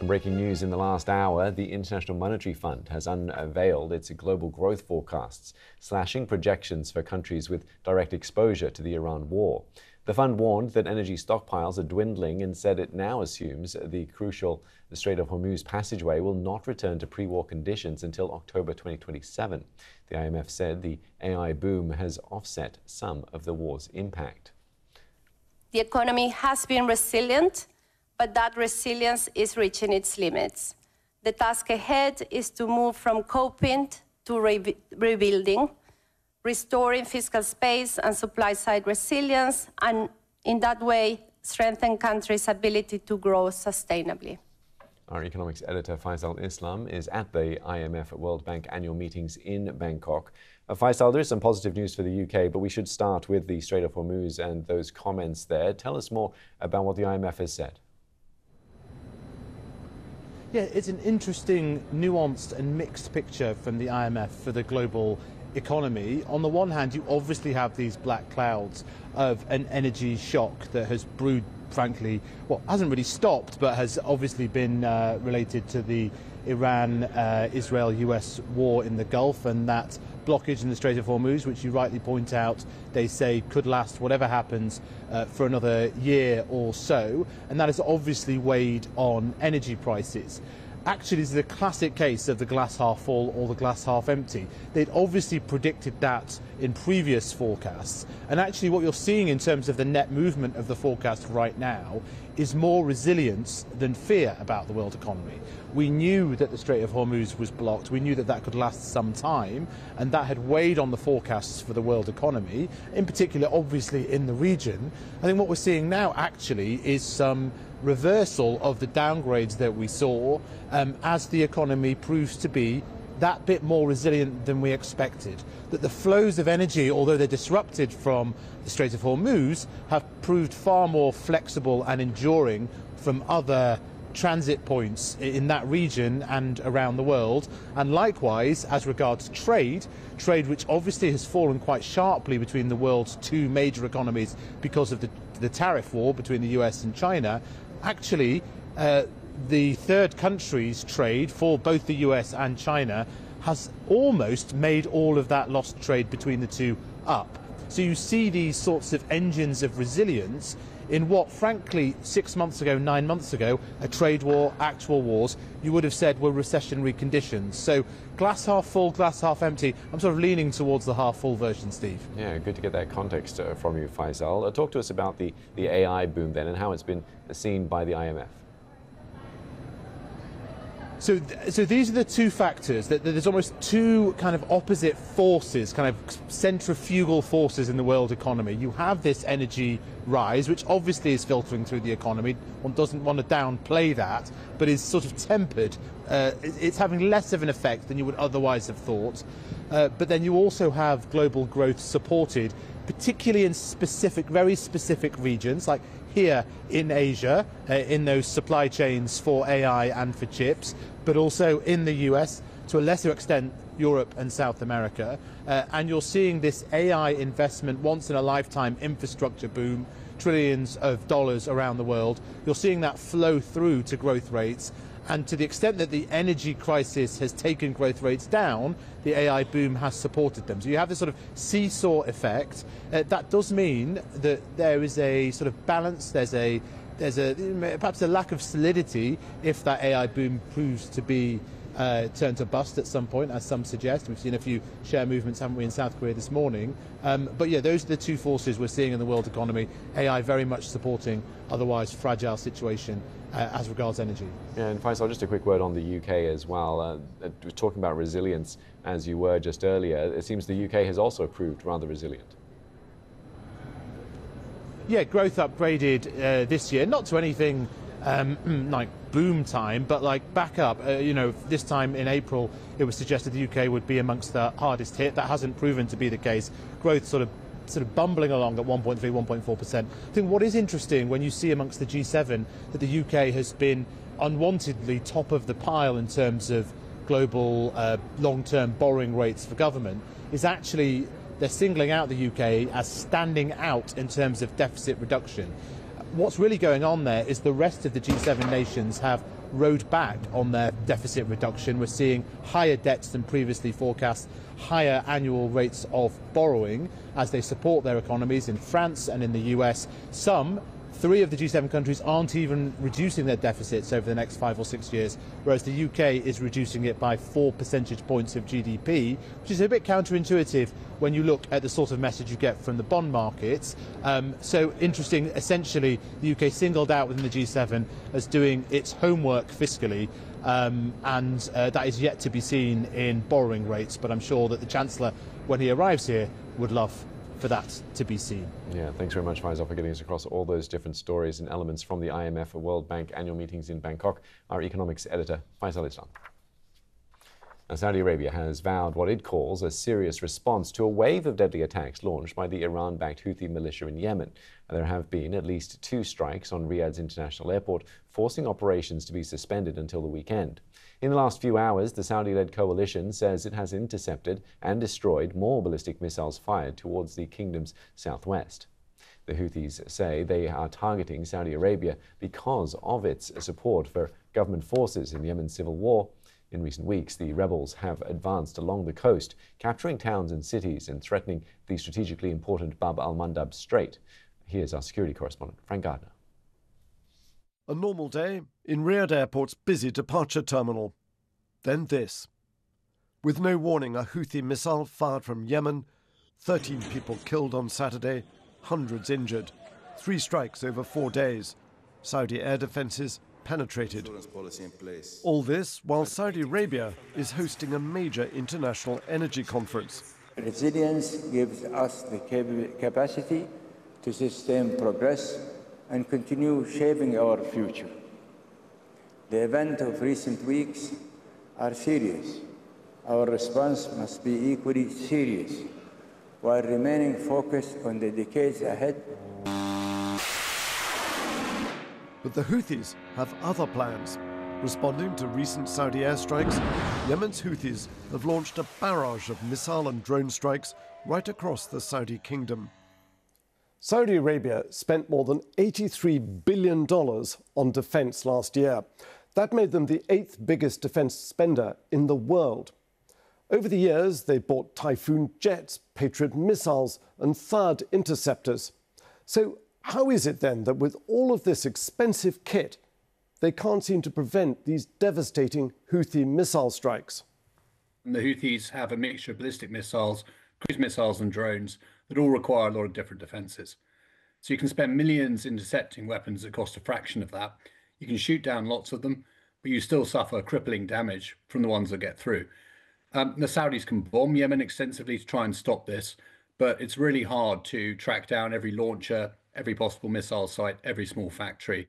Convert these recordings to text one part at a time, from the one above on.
Breaking news in the last hour, the International Monetary Fund has unveiled its global growth forecasts, slashing projections for countries with direct exposure to the Iran war. The fund warned that energy stockpiles are dwindling and said it now assumes the crucial Strait of Hormuz passageway will not return to pre-war conditions until October 2027. The IMF said the AI boom has offset some of the war's impact. The economy has been resilient, but that resilience is reaching its limits. The task ahead is to move from coping to rebuilding, restoring fiscal space and supply-side resilience, and in that way, strengthen countries' ability to grow sustainably. Our economics editor, Faisal Islam, is at the IMF World Bank annual meetings in Bangkok. Faisal, there's some positive news for the UK, but we should start with the Strait of Hormuz and those comments there. Tell us more about what the IMF has said. Yeah, it's an interesting, nuanced and mixed picture from the IMF for the global economy. On the one hand, you obviously have these black clouds of an energy shock that has brewed, frankly, well, hasn't really stopped, but has obviously been related to the Iran-Israel-US war in the Gulf, and that blockage in the Strait of Hormuz, which you rightly point out, they say could last, whatever happens, for another year or so, and that has obviously weighed on energy prices. Actually, this is a classic case of the glass half full or the glass half empty. They'd obviously predicted that in previous forecasts, and actually what you're seeing in terms of the net movement of the forecast right now is more resilience than fear about the world economy. We knew that the Strait of Hormuz was blocked, we knew that that could last some time, and that had weighed on the forecasts for the world economy, in particular obviously in the region. I think what we're seeing now actually is some reversal of the downgrades that we saw as the economy proves to be that bit more resilient than we expected. That the flows of energy, although they're disrupted from the Strait of Hormuz, have proved far more flexible and enduring from other transit points in that region and around the world. And likewise, as regards trade which obviously has fallen quite sharply between the world's two major economies because of the tariff war between the US and China, actually the third country's trade for both the US and China has almost made all of that lost trade between the two up. So you see these sorts of engines of resilience in what, frankly, 6 months ago, 9 months ago, a trade war, actual wars, you would have said were recessionary conditions. So glass half full, glass half empty. I'm sort of leaning towards the half full version, Steve. Yeah, good to get that context from you, Faisal. Talk to us about the AI boom then and how it's been seen by the IMF. So these are the two factors, that there's almost two kind of opposite forces, kind of centrifugal forces in the world economy. You have this energy rise, which obviously is filtering through the economy. One doesn't want to downplay that, but is sort of tempered. It's having less of an effect than you would otherwise have thought. But then you also have global growth supported, particularly in specific, very specific regions, like here in Asia, in those supply chains for AI and for chips, but also in the US, to a lesser extent Europe and South America. And you're seeing this AI investment, once in a lifetime infrastructure boom, trillions of dollars around the world. You're seeing that flow through to growth rates. And to the extent that the energy crisis has taken growth rates down, the AI boom has supported them. So you have this sort of seesaw effect. That does mean that there is a sort of balance, there's perhaps a lack of solidity if that AI boom proves to be turned to bust at some point, as some suggest. We've seen a few share movements, haven't we, in South Korea this morning. But yeah, those are the two forces we're seeing in the world economy. AI very much supporting otherwise fragile situation as regards energy. Yeah, and Faisal, just a quick word on the UK as well. We're talking about resilience, as you were just earlier. It seems the UK has also proved rather resilient. Yeah, growth upgraded this year, not to anything like boom time, but like back up. This time in April, it was suggested the UK would be amongst the hardest hit. That hasn't proven to be the case. Growth sort of bumbling along at 1.3, 1.4%. I think what is interesting when you see amongst the G7 that the UK has been unwantedly top of the pile in terms of global long-term borrowing rates for government is actually they're singling out the UK as standing out in terms of deficit reduction. what's really going on there is the rest of the G7 nations have rode back on their deficit reduction. We're seeing higher debts than previously forecast, higher annual rates of borrowing as they support their economies in France and in the US. Three of the G7 countries aren't even reducing their deficits over the next 5 or 6 years, whereas the UK is reducing it by 4 percentage points of GDP, which is a bit counterintuitive when you look at the sort of message you get from the bond markets. So interesting, essentially the UK singled out within the G7 as doing its homework fiscally, and that is yet to be seen in borrowing rates, but I'm sure that the Chancellor, when he arrives here, would love for that to be seen. Yeah, thanks very much, Faisal, for getting us across all those different stories and elements from the IMF and World Bank annual meetings in Bangkok. Our economics editor, Faisal Islam. Now, Saudi Arabia has vowed what it calls a serious response to a wave of deadly attacks launched by the Iran-backed Houthi militia in Yemen. There have been at least 2 strikes on Riyadh's international airport, forcing operations to be suspended until the weekend. In the last few hours, the Saudi-led coalition says it has intercepted and destroyed more ballistic missiles fired towards the kingdom's southwest. The Houthis say they are targeting Saudi Arabia because of its support for government forces in Yemen's civil war. In recent weeks, the rebels have advanced along the coast, capturing towns and cities and threatening the strategically important Bab al-Mandab Strait. Here's our security correspondent, Frank Gardner. A normal day in Riyadh Airport's busy departure terminal. Then this. With no warning, a Houthi missile fired from Yemen, 13 people killed on Saturday, hundreds injured, 3 strikes over 4 days. Saudi air defences penetrated. All this while Saudi Arabia is hosting a major international energy conference. Resilience gives us the capacity to sustain progress and continue shaping our future. The events of recent weeks are serious. Our response must be equally serious, while remaining focused on the decades ahead. But the Houthis have other plans. Responding to recent Saudi airstrikes, Yemen's Houthis have launched a barrage of missile and drone strikes right across the Saudi kingdom. Saudi Arabia spent more than $83 billion on defense last year. That made them the 8th biggest defense spender in the world. Over the years, they bought Typhoon jets, Patriot missiles, and THAAD interceptors. So how is it then that with all of this expensive kit, they can't seem to prevent these devastating Houthi missile strikes? The Houthis have a mixture of ballistic missiles, cruise missiles, and drones that all require a lot of different defenses. So you can spend millions intercepting weapons that cost a fraction of that. You can shoot down lots of them, but you still suffer crippling damage from the ones that get through. The Saudis can bomb Yemen extensively to try and stop this, but it's really hard to track down every launcher, every possible missile site, every small factory.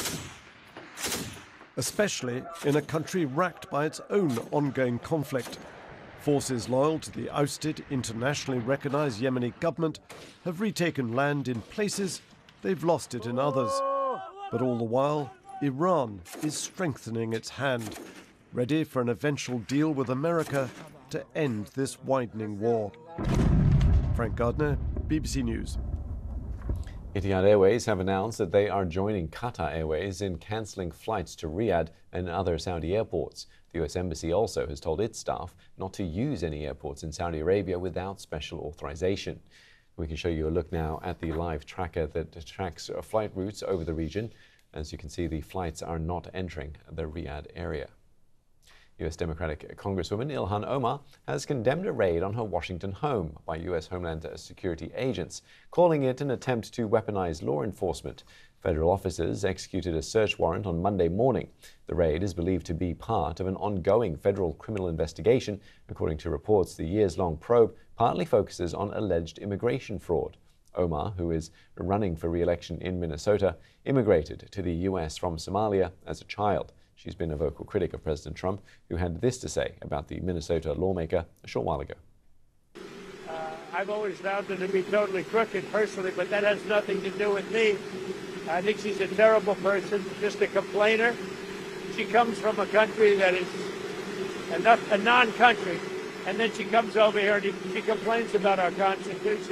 Especially in a country racked by its own ongoing conflict. Forces loyal to the ousted, internationally recognized Yemeni government have retaken land in places, they've lost it in others. But all the while, Iran is strengthening its hand, ready for an eventual deal with America to end this widening war. Frank Gardner, BBC News. Etihad Airways have announced that they are joining Qatar Airways in cancelling flights to Riyadh and other Saudi airports. The US Embassy also has told its staff not to use any airports in Saudi Arabia without special authorization. We can show you a look now at the live tracker that tracks flight routes over the region. As you can see, the flights are not entering the Riyadh area. US Democratic Congresswoman Ilhan Omar has condemned a raid on her Washington home by US Homeland Security agents, calling it an attempt to weaponize law enforcement. Federal officers executed a search warrant on Monday morning. The raid is believed to be part of an ongoing federal criminal investigation. According to reports, the years-long probe partly focuses on alleged immigration fraud. Omar, who is running for re-election in Minnesota, immigrated to the US from Somalia as a child. She's been a vocal critic of President Trump, who had this to say about the Minnesota lawmaker a short while ago. I've always found her to be totally crooked personally, but that has nothing to do with me. I think she's a terrible person, just a complainer. She comes from a country that is a non-country, and then she comes over here and she complains about our Constitution.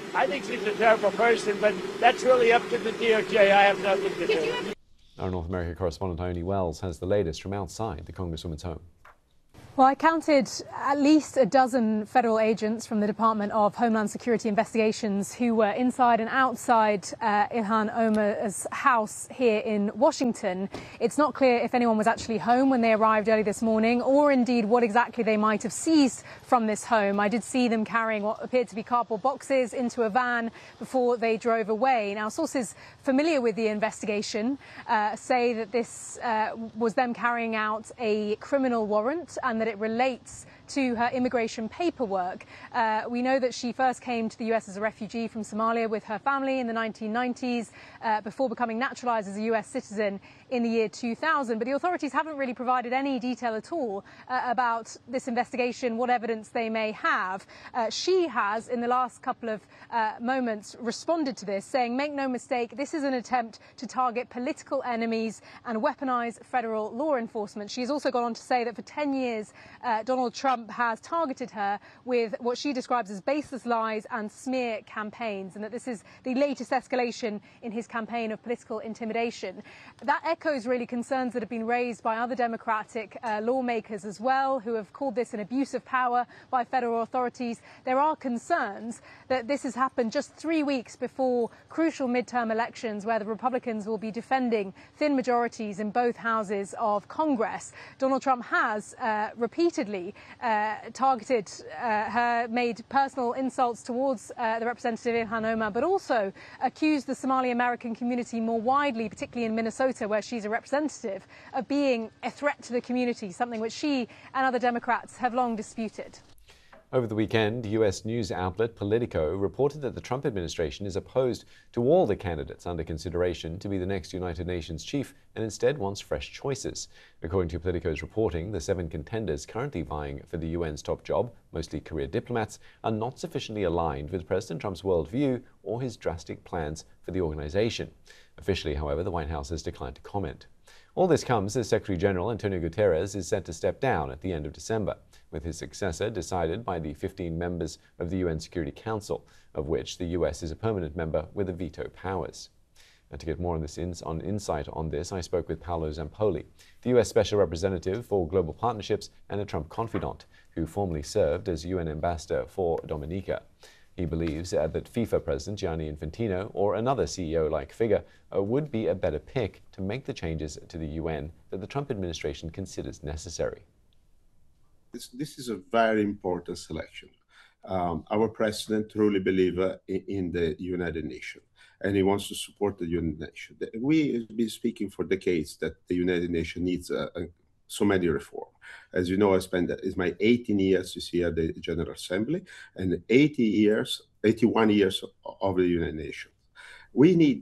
I think she's a terrible person, but that's really up to the DOJ. I have nothing to do with it. Our North America correspondent Ione Wells has the latest from outside the Congresswoman's home. Well, I counted at least a dozen federal agents from the Department of Homeland Security Investigations who were inside and outside Ilhan Omar's house here in Washington. It's not clear if anyone was actually home when they arrived early this morning, or indeed what exactly they might have seized from this home. I did see them carrying what appeared to be cardboard boxes into a van before they drove away. Now, sources familiar with the investigation say that this was them carrying out a criminal warrant and that it relates to her immigration paperwork. We know that she first came to the US as a refugee from Somalia with her family in the 1990s before becoming naturalized as a US citizen in the year 2000. But the authorities haven't really provided any detail at all about this investigation, what evidence they may have. She has, in the last couple of moments, responded to this, saying, make no mistake, this is an attempt to target political enemies and weaponize federal law enforcement. She's also gone on to say that for 10 years, Donald Trump has targeted her with what she describes as baseless lies and smear campaigns, and that this is the latest escalation in his campaign of political intimidation. That echoes really concerns that have been raised by other Democratic lawmakers as well, who have called this an abuse of power by federal authorities. There are concerns that this has happened just 3 weeks before crucial midterm elections, where the Republicans will be defending thin majorities in both houses of Congress. Donald Trump has repeatedly targeted her, made personal insults towards the representative Ilhan Omar, but also accused the Somali American community more widely, particularly in Minnesota, where she's a representative, of being a threat to the community, something which she and other Democrats have long disputed. Over the weekend, U.S. news outlet Politico reported that the Trump administration is opposed to all the candidates under consideration to be the next United Nations chief and instead wants fresh choices. According to Politico's reporting, the 7 contenders currently vying for the UN's top job, mostly career diplomats, are not sufficiently aligned with President Trump's worldview or his drastic plans for the organization. Officially, however, the White House has declined to comment. All this comes as Secretary General Antonio Guterres is set to step down at the end of December, with his successor decided by the 15 members of the UN Security Council, of which the US is a permanent member with the veto powers. And to get more on this insight on this, I spoke with Paolo Zampoli, the US Special Representative for Global Partnerships and a Trump confidant, who formerly served as UN Ambassador for Dominica. He believes that FIFA President Gianni Infantino or another CEO-like figure would be a better pick to make the changes to the UN that the Trump administration considers necessary. This is a very important selection. Our president truly believes in the United Nations, and he wants to support the United Nations. We have been speaking for decades that the United Nations needs so many reforms. As you know, I spent my 18 years this year at the General Assembly and 81 years of the United Nations. We need,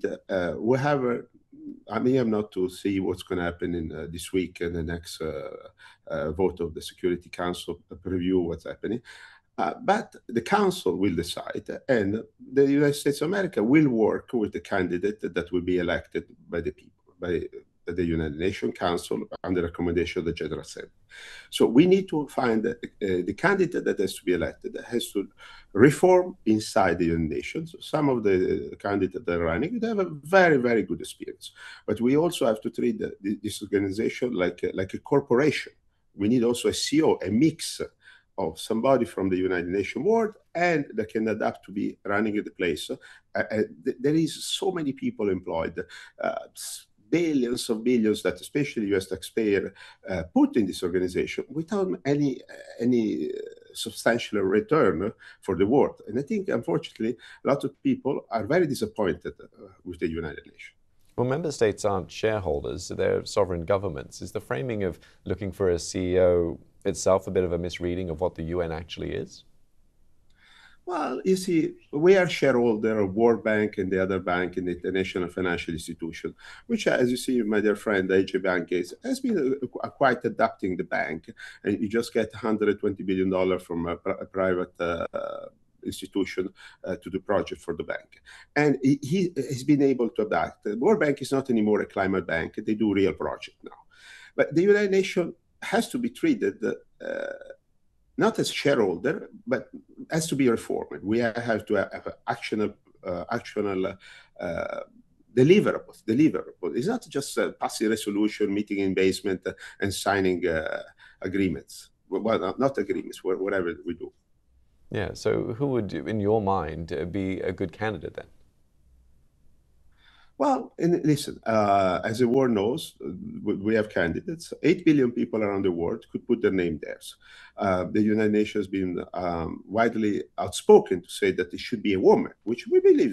I'm not to see what's going to happen in this week and the next vote of the Security Council, preview what's happening. But the Council will decide, and the United States of America will work with the candidate that will be elected by the people, by the United Nations Council under recommendation of the General Assembly. So we need to find the candidate that has to be elected that has to reform inside the United Nations. Some of the candidates that are running, they have a very, very good experience. But we also have to treat this organization like a corporation. We need also a CEO, a mix of somebody from the United Nations world and that can adapt to be running the place. There is so many people employed, billions of billions that especially U.S. taxpayer put in this organization without any substantial return for the world. And I think, unfortunately, a lot of people are very disappointed with the United Nations. Well, member states aren't shareholders, they're sovereign governments. Is the framing of looking for a CEO itself a bit of a misreading of what the UN actually is? Well, you see, we are shareholder of World Bank and the other bank and the International Financial Institution, which, as you see, my dear friend, AJ Bank has been quite adapting the bank. And you just get $120 billion from a private institution to the project for the bank. And he has been able to adapt. The World Bank is not anymore a climate bank. They do real project now. But the United Nations has to be treated not as shareholder, but has to be reformed. We have to have actionable deliverable. It's not just passing resolution, meeting in basement, and signing agreements. Well, not agreements, whatever we do. Yeah, so who would, in your mind, be a good candidate then? Well, listen, as the world knows, we have candidates. 8 billion people around the world could put their name there. The United Nations has been widely outspoken to say that it should be a woman, which we believe